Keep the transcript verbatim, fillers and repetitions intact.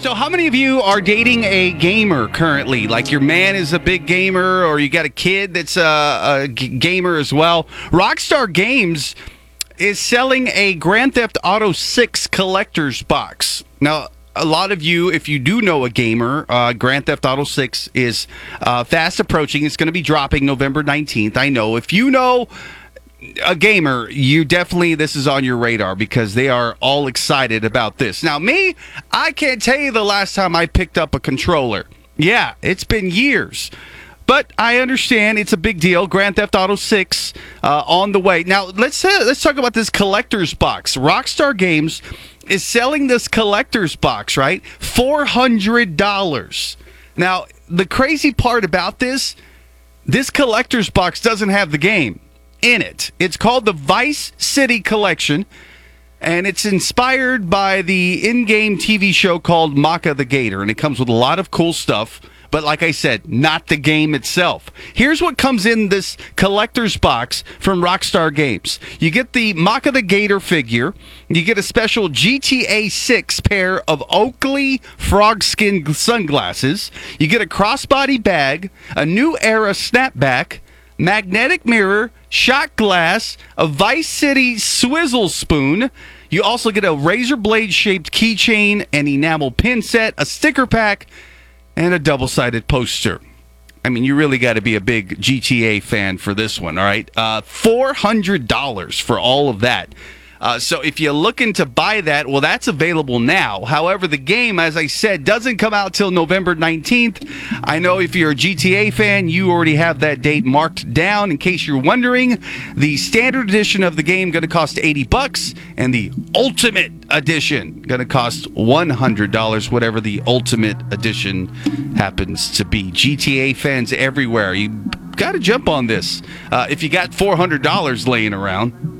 So how many of you are dating a gamer currently? Like your man is a big gamer, or you got a kid that's a, a g- gamer as well? Rockstar Games is selling a Grand Theft Auto six collector's box. Now, a lot of you, if you do know a gamer, uh, Grand Theft Auto six is uh, fast approaching. It's going to be dropping November nineteenth. I know. If you know a gamer, you definitely, this is on your radar because they are all excited about this. Now, me, I can't tell you the last time I picked up a controller. Yeah, it's been years. But I understand it's a big deal. Grand Theft Auto six uh, on the way. Now, let's uh, let's talk about this collector's box. Rockstar Games is selling this collector's box, right? four hundred dollars. Now, the crazy part about this, this collector's box doesn't have the game in it. It's called the Vice City Collection, and it's inspired by the in-game T V show called Maka the Gator, and it comes with a lot of cool stuff. But like I said, not the game itself. Here's what comes in this collector's box from Rockstar Games. You get the Maka the Gator figure. You get a special G T A six pair of Oakley frogskin sunglasses. You get a crossbody bag, a New Era snapback, magnetic mirror, shot glass, a Vice City swizzle spoon. You also get a razor blade shaped keychain, an enamel pin set, a sticker pack, and a double-sided poster. I mean, you really got to be a big G T A fan for this one, all right? Uh, four hundred dollars for all of that. Uh, so if you're looking to buy that, well, that's available now. However, the game, as I said, doesn't come out till November nineteenth. I know if you're a G T A fan, you already have that date marked down. In case you're wondering, the standard edition of the game going to cost eighty bucks, and the Ultimate Edition going to cost one hundred dollars, whatever the Ultimate Edition happens to be. G T A fans everywhere, you got to jump on this uh, if you got four hundred dollars laying around.